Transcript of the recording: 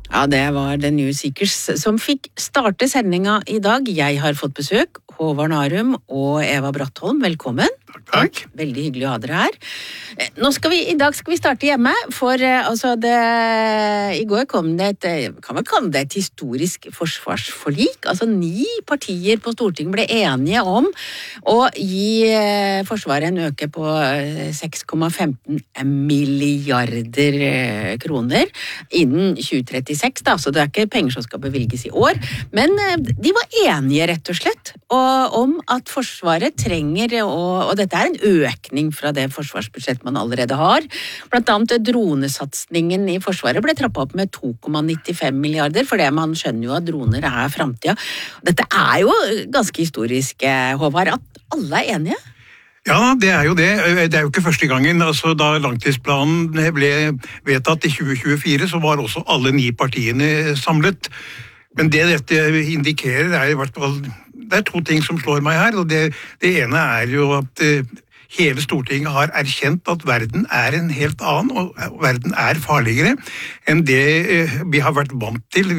Ja, det var The New Seekers som fikk starte sendinga i dag. Jeg har fått besøk, Håvard Narum og Eva Brattholm. Velkommen. Takk. Veldig hyggelig å ha dere her. I dag skal vi starte hjemme, for i går kom det kan man kalle det et historisk forsvarsforlik. 9 partier på Stortinget ble enige om å gi Forsvaret en øke på 6,15 milliarder kroner innen 2036, så det er ikke penger som skal bevilges i år, men de var enige rett og slett om at Forsvaret trenger, og dette er en økning fra det forsvarsbudsjett man allerede har. Blant annet dronesatsningen i Forsvaret ble trappet opp med 2,95 milliarder, for det man skjønner jo at droner er fremtiden. Dette er jo ganske historisk, Håvard, at alle er enige. Ja, det er jo det. Det er jo ikke første gangen. Da langtidsplanen ble vedtatt i 2024, så var også alle 9 partiene samlet. Men det dette indikerer er i hvert fall, det er 2 ting som slår meg her, og det ene er jo at hele Stortinget har erkjent at verden er en helt annen, og verden er farligere enn det vi har vært vant til.